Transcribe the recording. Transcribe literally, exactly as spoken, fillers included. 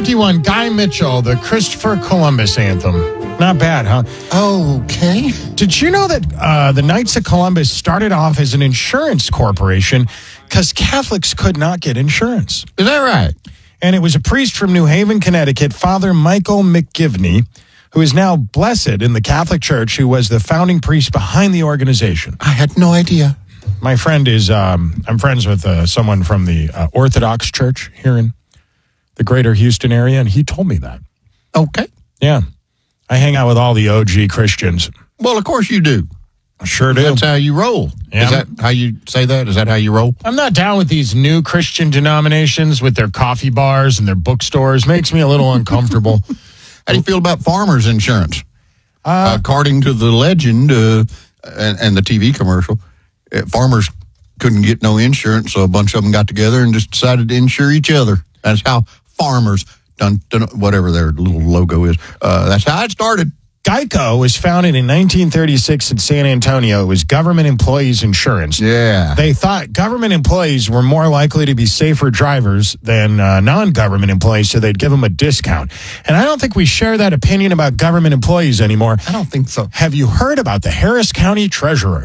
fifty-one, Guy Mitchell, the Christopher Columbus anthem. Not bad, huh? Okay. Did you know that uh, the Knights of Columbus started off as an insurance corporation because Catholics could not get insurance? Is that right? And it was a priest from New Haven, Connecticut, Father Michael McGivney, who is now blessed in the Catholic Church, who was the founding priest behind the organization. I had no idea. My friend is, um, I'm friends with uh, someone from the uh, Orthodox Church here in the greater Houston area, and he told me that. Okay. Yeah. I hang out with all the O G Christians. Well, of course you do. I sure do. That's how you roll. Yeah. Is that how you say that? Is that how you roll? I'm not down with these new Christian denominations with their coffee bars and their bookstores. Makes me a little uncomfortable. How do you feel about farmers insurance? Uh, According to the legend uh, and, and the T V commercial, uh, farmers couldn't get no insurance, so a bunch of them got together and just decided to insure each other. That's how farmers done, done whatever their little logo is. Uh, that's how it started. Geico was founded in nineteen thirty-six in San Antonio. It was government employees insurance. Yeah. They thought government employees were more likely to be safer drivers than uh, non-government employees, so they'd give them a discount. And I don't think we share that opinion about government employees anymore. I don't think so. Have you heard about the Harris County Treasurer?